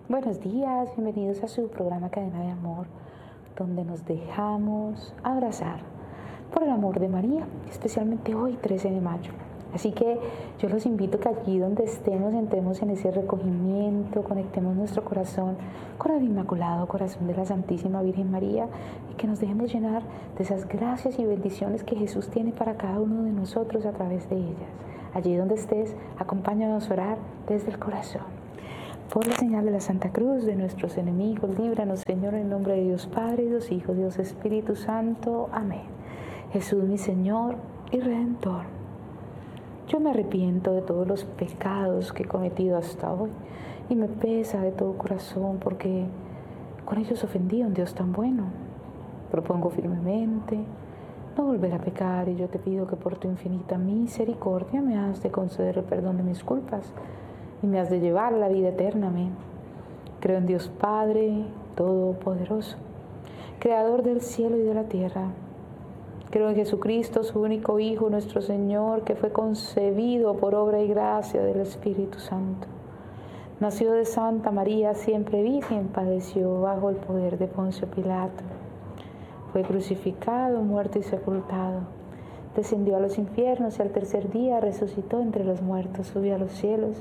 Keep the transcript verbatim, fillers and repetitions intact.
Buenos días, bienvenidos a su programa Cadena de Amor, donde nos dejamos abrazar por el amor de María, especialmente hoy, trece de mayo. Así que yo los invito que allí donde estemos, entremos en ese recogimiento, conectemos nuestro corazón con el Inmaculado Corazón de la Santísima Virgen María y que nos dejemos llenar de esas gracias y bendiciones que Jesús tiene para cada uno de nosotros a través de ellas. Allí donde estés, acompáñanos a orar desde el corazón. Por la señal de la Santa Cruz de nuestros enemigos, líbranos, Señor, en nombre de Dios Padre, Dios Hijo, Dios Espíritu Santo. Amén. Jesús, mi Señor y Redentor, yo me arrepiento de todos los pecados que he cometido hasta hoy y me pesa de todo corazón porque con ellos ofendí a un Dios tan bueno. Propongo firmemente no volver a pecar y yo te pido que por tu infinita misericordia me has de conceder el perdón de mis culpas y me has de llevar a la vida eterna. Amén. Creo en Dios Padre Todopoderoso, Creador del cielo y de la tierra. Creo en Jesucristo, su único Hijo, nuestro Señor, que fue concebido por obra y gracia del Espíritu Santo. Nació de Santa María, siempre virgen, padeció bajo el poder de Poncio Pilato. Fue crucificado, muerto y sepultado. Descendió a los infiernos y al tercer día resucitó entre los muertos, subió a los cielos